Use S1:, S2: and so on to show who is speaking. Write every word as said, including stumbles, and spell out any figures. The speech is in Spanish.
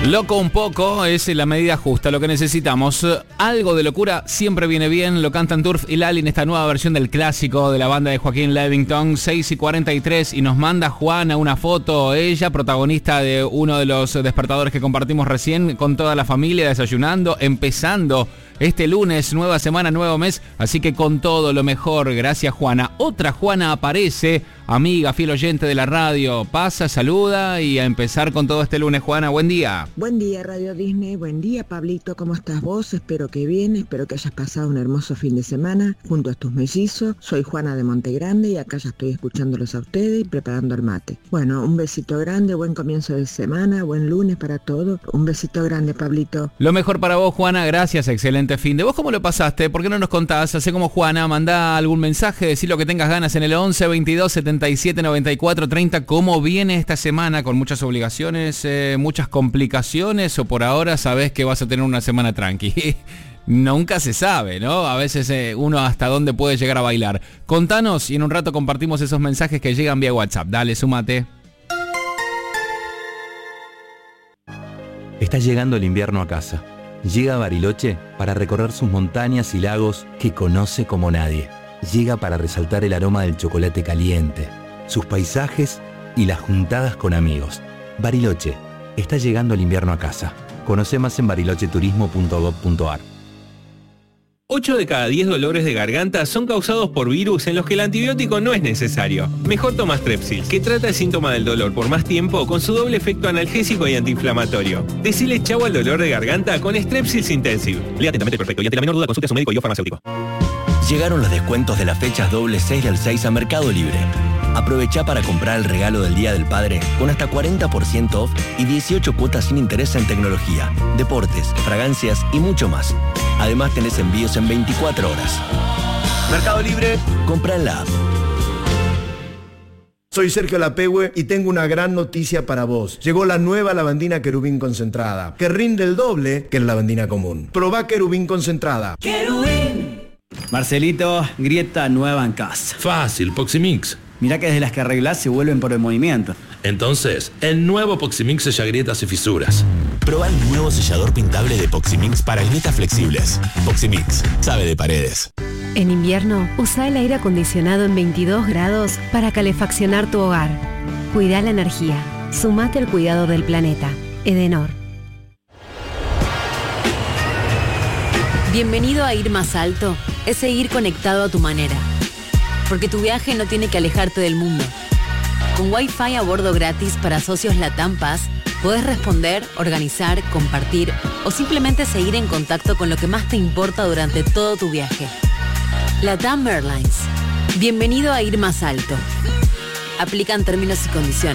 S1: Loco un poco es la medida justa, lo que necesitamos. Algo de locura siempre viene bien. Lo cantan Turf y Lali en esta nueva versión del clásico de la banda de Joaquín Levington. seis y cuarenta y tres y nos manda Juana una foto. Ella, protagonista de uno de los despertadores que compartimos recién, con toda la familia desayunando, empezando este lunes, nueva semana, nuevo mes, así que con todo lo mejor. Gracias, Juana. Otra Juana aparece, amiga, fiel oyente de la radio, pasa, saluda y a empezar con todo este lunes. Juana, buen día.
S2: Buen día, Radio Disney, buen día, Pablito, ¿cómo estás vos? Espero que bien, espero que hayas pasado un hermoso fin de semana junto a tus mellizos. Soy Juana de Montegrande y acá ya estoy escuchándolos a ustedes y preparando el mate. Bueno, un besito grande, buen comienzo de semana, buen lunes para todos. Un besito grande, Pablito.
S1: Lo mejor para vos, Juana, gracias, excelente fin de. ¿Vos cómo lo pasaste? ¿Por qué no nos contás? Hacé como Juana, mandá algún mensaje, decí lo que tengas ganas en el once veintidós setenta y siete noventa y cuatro treinta. ¿Cómo viene esta semana? ¿Con muchas obligaciones, eh, muchas complicaciones o por ahora sabés que vas a tener una semana tranqui? Nunca se sabe, ¿no? A veces eh, uno hasta dónde puede llegar a bailar. Contanos y en un rato compartimos esos mensajes que llegan vía WhatsApp. Dale, súmate.
S3: Está llegando el invierno a casa. Llega a Bariloche para recorrer sus montañas y lagos que conoce como nadie. Llega para resaltar el aroma del chocolate caliente, sus paisajes y las juntadas con amigos. Bariloche, está llegando el invierno a casa. Conoce más en bariloche turismo punto gob punto ar.
S4: ocho de cada diez dolores de garganta son causados por virus en los que el antibiótico no es necesario. Mejor toma Strepsils, que trata el síntoma del dolor por más tiempo con su doble efecto analgésico y antiinflamatorio. Decile chau al dolor de garganta con Strepsils Intensive. Lea atentamente el prospecto y ante la menor duda consulte a su médico y o farmacéutico.
S5: Llegaron los descuentos de las fechas doble seis del seis a Mercado Libre. Aprovecha para comprar el regalo del Día del Padre con hasta cuarenta por ciento off y dieciocho cuotas sin interés en tecnología, deportes, fragancias y mucho más. Además tenés envíos en veinticuatro horas. Mercado Libre, compra en la app.
S6: Soy Sergio Lapehue y tengo una gran noticia para vos. Llegó la nueva lavandina Querubín concentrada, que rinde el doble que la lavandina común. Probá Querubín concentrada.
S7: Querubín. Marcelito, grieta nueva en casa.
S8: Fácil, Poximix.
S7: Mirá que desde las que arreglás se vuelven por el movimiento.
S8: Entonces, el nuevo Poximix sella grietas y fisuras.
S9: Probá el nuevo sellador pintable de Poximix para grietas flexibles. Poximix, sabe de paredes.
S10: En invierno, usa el aire acondicionado en veintidós grados para calefaccionar tu hogar. Cuida la energía. Sumate al cuidado del planeta. Edenor.
S11: Bienvenido a Ir Más Alto. Es seguir conectado a tu manera. Porque tu viaje no tiene que alejarte del mundo. Con Wi-Fi a bordo gratis para socios Latam Pass, podés responder, organizar, compartir o simplemente seguir en contacto con lo que más te importa durante todo tu viaje. Latam Airlines. Bienvenido a Ir Más Alto. Aplican términos y condiciones.